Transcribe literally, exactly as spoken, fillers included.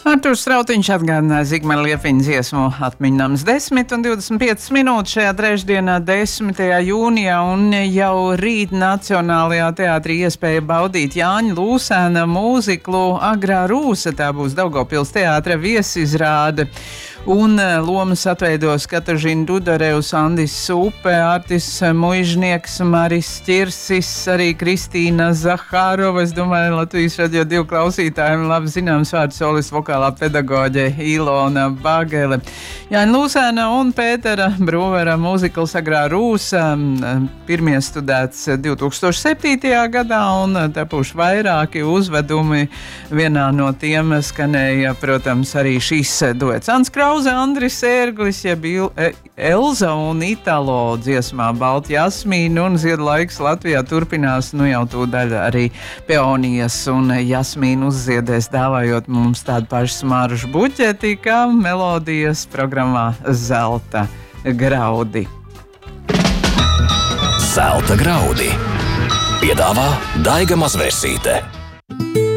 Artūrs Strautiņš atgādināja Zigmara Liepiņa dziesmu atmiņnams desmit un divdesmit piecas minūtes šajā trešdienā desmitajā jūnijā, un jau rīt Nacionālajā teātrī iespēja baudīt Jāņa Lūsēna mūziklu Agrā rūsa. Tā būs Daugavpils teātra viesizrāde. Un lomas atveidos Katažina Dudarevs, Andis Upe, Artis Muižnieks, Maris Ķirsis, arī Kristīna Zahārova. Es domāju, Latvijas radio divu klausītājiem labi zināms vārds solists vokālā pedagoģe Ilona Bagele. Jāņa Lūsēna un Pētera Brūvera mūzikls Agrā rūsa pirmie studēts divi tūkstoši septītajā gadā, un tapuši vairāki uzvedumi. Vienā no tiem skanēja, protams, arī šis duets. Ants Krauze, Andris Ērglis, jeb Elza un Italo dziesmā Balti Jasmīni, un ziedu laiks Latvijā turpinās, nu jau tūdaļ arī Peonijas un Jasmīnu uzziedēs, dāvājot mums tādu pašu smaržu buķeti, kā melodijas programmā Zelta graudi. Zelta graudi piedāvā Daiga Mazvērsīte.